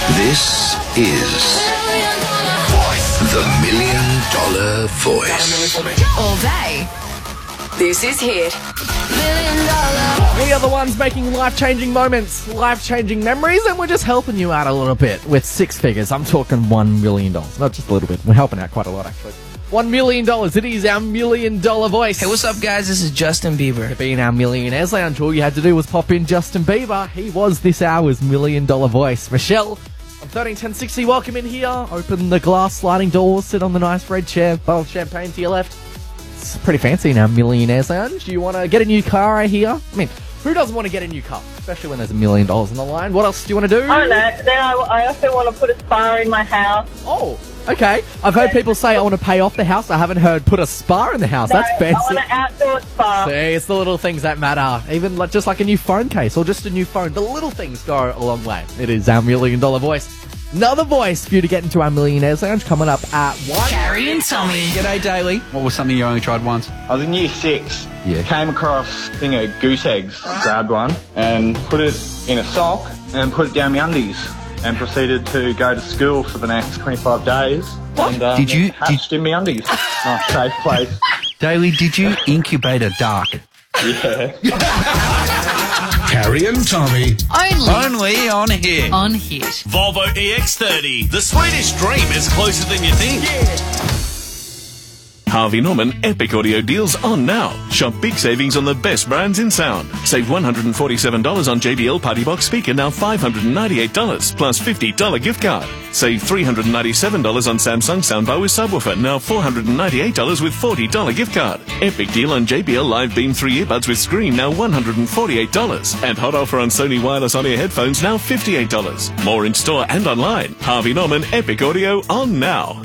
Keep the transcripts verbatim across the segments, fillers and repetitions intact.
This is the Million Dollar Voice. All day. This is Hit. We are the ones making life-changing moments, life-changing memories, and we're just helping you out a little bit with six figures. I'm talking one million dollars. Not just a little bit. We're helping out quite a lot, actually. One million dollars. It is our Million Dollar Voice. Hey, what's up, guys? This is Justin Bieber. To be in our Millionaires Lounge, all you had to do was pop in Justin Bieber. He was this hour's Million Dollar Voice. Michelle, on thirteen ten sixty, welcome in here. Open the glass sliding doors, sit on the nice red chair, bottle of champagne to your left. It's pretty fancy in our Millionaires Lounge. Do you want to get a new car, I hear? I mean, who doesn't want to get a new car? Especially when there's a million dollars on the line. What else do you want to do? I don't know. Then I, I also want to put a spa in my house. Oh, okay. I've heard people say I want to pay off the house. I haven't heard put a spa in the house. No, That's fancy. I want an outdoor spa. See, it's the little things that matter. Even like, just like a new phone case or just a new phone. The little things go a long way. It is our Million Dollar Voice. Another voice for you to get into our Millionaires Lounge coming up at one. Gary and Tommy. G'day, Daly. What was something you only tried once? I was in year six. Yeah. Came across a thing of goose eggs. Grabbed one and put it in a sock and put it down my undies and proceeded to go to school for the next twenty-five days. What? And, um, Did you- hatched in my undies. Nice safe place. Daly, did you incubate a duck? Yeah. Harry and Tommy. Only Only on here. on Hit. Volvo E X thirty. The Swedish dream is closer than you think. Harvey Norman Epic Audio deals on now. Shop big savings on the best brands in sound. Save one hundred forty-seven dollars on J B L Party Box speaker, now five hundred ninety-eight dollars plus fifty dollars gift card. Save three hundred ninety-seven dollars on Samsung soundbar with subwoofer, now four hundred ninety-eight dollars with forty dollars gift card. Epic deal on J B L Live Beam three earbuds with screen, now one hundred forty-eight dollars. And hot offer on Sony wireless on-ear headphones, now fifty-eight dollars. More in store and online. Harvey Norman Epic Audio on now.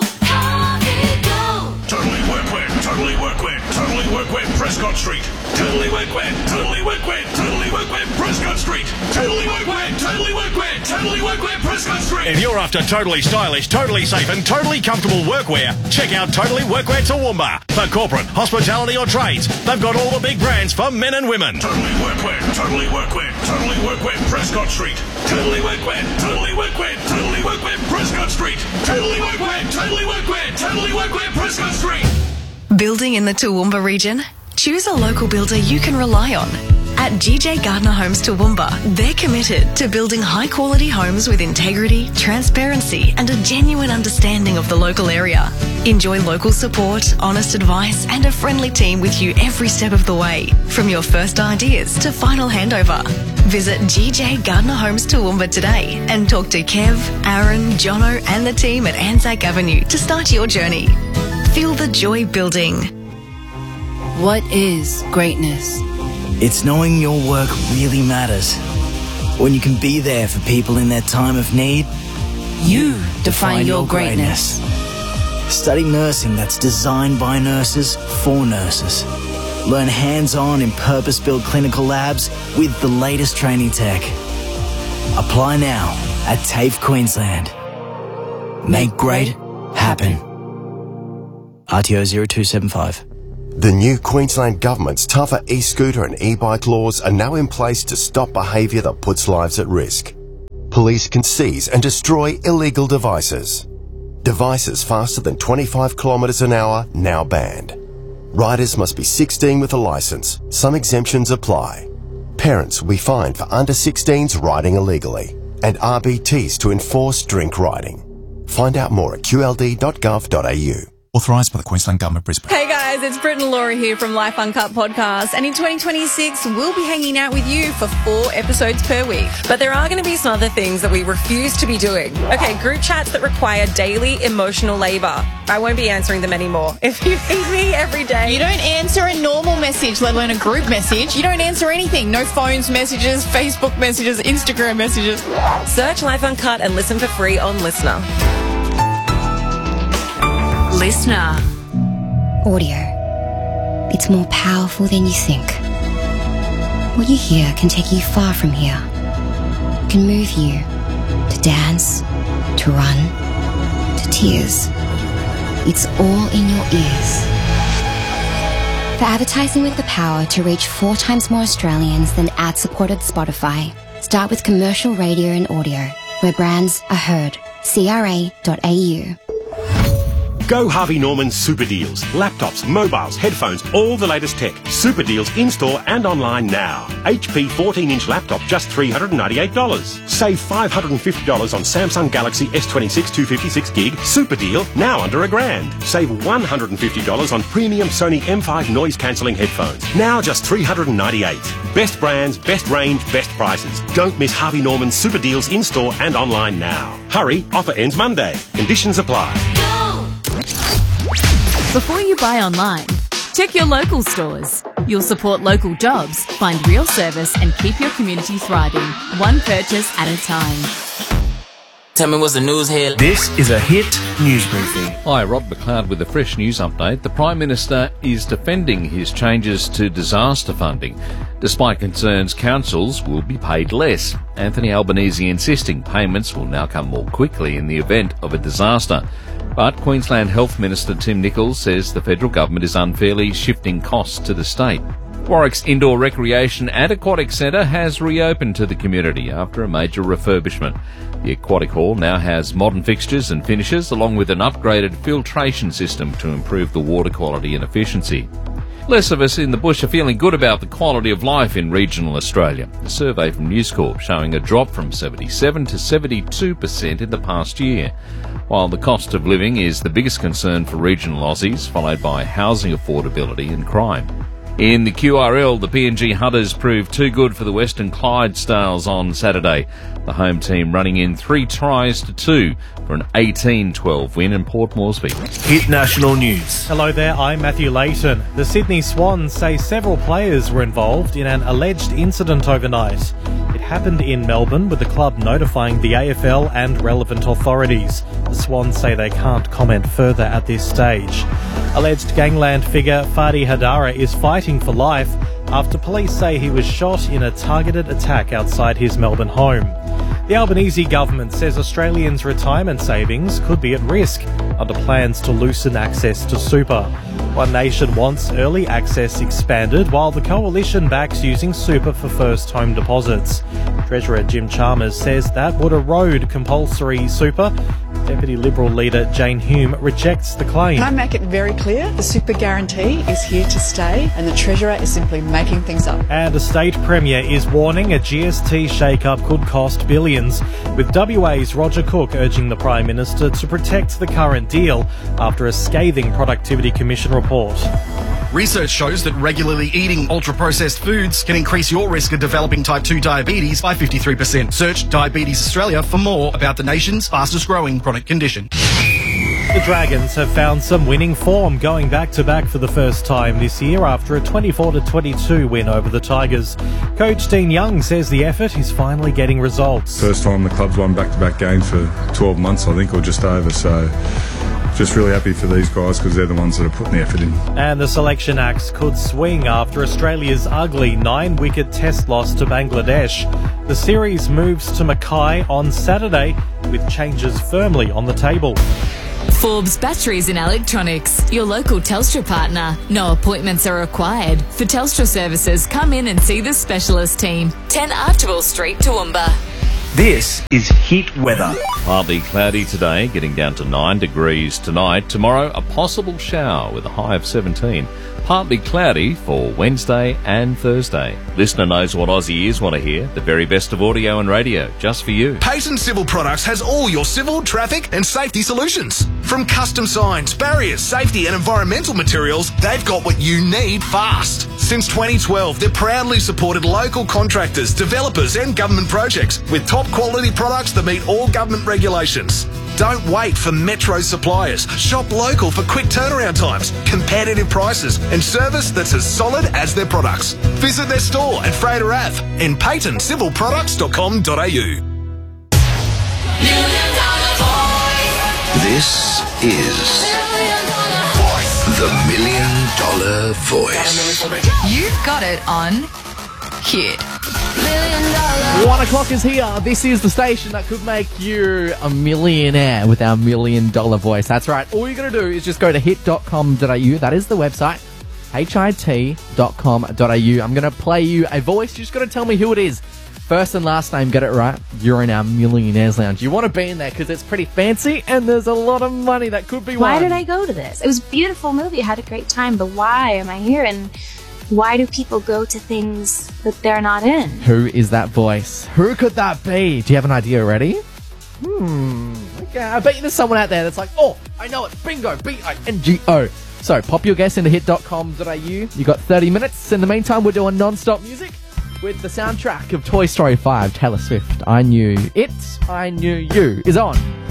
Totally workwear, totally workwear, totally workwear, Prescott Street. Totally workwear, totally workwear, totally workwear, Prescott Street. Totally workwear, totally workwear, totally workwear, Prescott Street. If you're after totally stylish, totally safe and totally comfortable workwear, check out Totally Workwear Toowoomba. For corporate, hospitality or trades, they've got all the big brands for men and women. Totally workwear, totally workwear, totally workwear, Prescott Street. Totally workwear, totally workwear, totally workwear, Prescott Street. Totally workwear, totally workwear, totally workwear, Prescott Street. Building in the Toowoomba region? Choose a local builder you can rely on. At G J Gardner Homes Toowoomba, they're committed to building high-quality homes with integrity, transparency, and a genuine understanding of the local area. Enjoy local support, honest advice, and a friendly team with you every step of the way, from your first ideas to final handover. Visit G J Gardner Homes Toowoomba today and talk to Kev, Aaron, Jono, and the team at Anzac Avenue to start your journey. Feel the joy building. What is greatness? It's knowing your work really matters. When you can be there for people in their time of need. You define your greatness. Study nursing that's designed by nurses for nurses. Learn hands-on in purpose-built clinical labs with the latest training tech. Apply now at TAFE Queensland. Make great happen. R T O zero two seven five. The new Queensland Government's tougher e-scooter and e-bike laws are now in place to stop behaviour that puts lives at risk. Police can seize and destroy illegal devices. Devices faster than twenty-five kilometres an hour now banned. Riders must be sixteen with a licence. Some exemptions apply. Parents will be fined for under sixteens riding illegally. And R B Ts to enforce drink riding. Find out more at q l d dot gov dot a u. Authorised by the Queensland Government, Brisbane. Hey guys, it's Britt and Laura here from Life Uncut Podcast, and in twenty twenty-six we'll be hanging out with you for four episodes per week. But there are going to be some other things that we refuse to be doing. Okay, group chats that require daily emotional labour. I won't be answering them anymore. If you feed me every day... You don't answer a normal message, let alone a group message. You don't answer anything. No phones messages, Facebook messages, Instagram messages. Search Life Uncut and listen for free on Listener. Listener. Audio. It's more powerful than you think. What you hear can take you far from here. It can move you to dance, to run, to tears. It's all in your ears. For advertising with the power to reach four times more Australians than ad-supported Spotify, start with commercial radio and audio. where brands are heard. C R A dot A U. Go Harvey Norman Super Deals. Laptops, mobiles, headphones, all the latest tech. Super Deals in-store and online now. H P fourteen inch laptop, just three hundred ninety-eight dollars. Save five hundred fifty dollars on Samsung Galaxy S twenty-six two fifty-six gig. Super deal, now under a grand. Save one hundred fifty dollars on premium Sony M five noise cancelling headphones. Now just three hundred ninety-eight dollars. Best brands, best range, best prices. Don't miss Harvey Norman Super Deals in-store and online now. Hurry, offer ends Monday. Conditions apply. Before you buy online, check your local stores. You'll support local jobs, find real service and keep your community thriving, one purchase at a time. Tell me what's the news here. This is a Hit News Briefing. Hi, Rob McLeod with a fresh news update. The Prime Minister is defending his changes to disaster funding, despite concerns councils will be paid less. Anthony Albanese insisting payments will now come more quickly in the event of a disaster. But Queensland Health Minister Tim Nicholls says the federal government is unfairly shifting costs to the state. Warwick's Indoor Recreation and Aquatic Centre has reopened to the community after a major refurbishment. The aquatic hall now has modern fixtures and finishes along with an upgraded filtration system to improve the water quality and efficiency. Less of us in the bush are feeling good about the quality of life in regional Australia. A survey from News Corp showing a drop from seventy-seven to seventy-two percent in the past year. While the cost of living is the biggest concern for regional Aussies, followed by housing affordability and crime. In the Q R L, the P N G Hunters proved too good for the Western Clydesdales on Saturday. The home team running in three tries to two for an eighteen twelve win in Port Moresby. Hit National News. Hello there, I'm Matthew Layton. The Sydney Swans say several players were involved in an alleged incident overnight. It happened in Melbourne, with the club notifying the A F L and relevant authorities. The Swans say they can't comment further at this stage. Alleged gangland figure Fadi Hadara is fighting for life after police say he was shot in a targeted attack outside his Melbourne home. The Albanese government says Australians' retirement savings could be at risk under plans to loosen access to super. One Nation wants early access expanded, while the coalition backs using super for first home deposits. Treasurer Jim Chalmers says that would erode compulsory super. Deputy Liberal leader Jane Hume rejects the claim. Can I make it very clear? The super guarantee is here to stay and the Treasurer is simply making things up. And a state premier is warning a G S T shake-up could cost billions, with W A's Roger Cook urging the Prime Minister to protect the current deal after a scathing Productivity Commission report. Research shows that regularly eating ultra-processed foods can increase your risk of developing type two diabetes by fifty-three percent. Search Diabetes Australia for more about the nation's fastest-growing chronic condition. The Dragons have found some winning form, going back-to-back for the first time this year after a twenty-four to twenty-two win over the Tigers. Coach Dean Young says the effort is finally getting results. First time the club's won back-to-back games for twelve months, I think, or just over, so just really happy for these guys because they're the ones that are putting the effort in. And the selection axe could swing after Australia's ugly nine-wicket test loss to Bangladesh. The series moves to Mackay on Saturday, with changes firmly on the table. Forbes Batteries and Electronics, your local Telstra partner. No appointments are required. For Telstra services, come in and see the specialist team. ten Archibald Street, Toowoomba. This is Hit Weather. Partly cloudy today, getting down to nine degrees tonight. Tomorrow, a possible shower with a high of seventeen. Partly cloudy for Wednesday and Thursday. Listener knows what Aussie ears want to hear. The very best of audio and radio, just for you. Payton Civil Products has all your civil, traffic and safety solutions. From custom signs, barriers, safety and environmental materials, they've got what you need fast. Since twenty twelve, they've proudly supported local contractors, developers and government projects with top quality products that meet all government regulations. Don't wait for metro suppliers. Shop local for quick turnaround times, competitive prices and service that's as solid as their products. Visit their store at Fraser Ave and payton civil products dot com dot a u. This is the Million Dollar Voice. You've got it on Hit. One o'clock is here. This is the station that could make you a millionaire with our million dollar voice. That's right. All you're going to do is just go to hit dot com dot a u. That is the website. hit dot com dot a u. I'm going to play you a voice. You're just going to tell me who it is. first and last name get it right, you're in our Millionaires Lounge. You want to be in there because it's pretty fancy and there's a lot of money that could be won. Why did I go to this? It was a beautiful movie. I had a great time, but why am I here? And why do people go to things that they're not in? Who is that voice? Who could that be? Do you have an idea already? Hmm. Okay, I bet you there's someone out there that's like, oh, I know it. Bingo. B I N G O. So pop your guess into hit dot com dot a u. You got thirty minutes. In the meantime, we're doing non-stop music with the soundtrack of Toy Story five, Taylor Swift. I Knew It, I Knew You is on